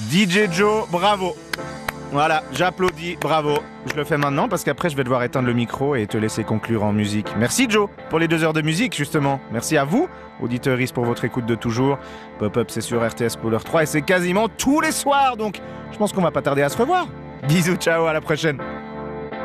DJ Joe, bravo. Voilà, j'applaudis, bravo. Je le fais maintenant parce qu'après je vais devoir éteindre le micro et te laisser conclure en musique. Merci Joe pour les 2 heures de musique justement. Merci à vous, auditeuristes, pour votre écoute de toujours. Pop-up c'est sur RTS Polar 3 et c'est quasiment tous les soirs, donc je pense qu'on va pas tarder à se revoir. Bisous, ciao, à la prochaine.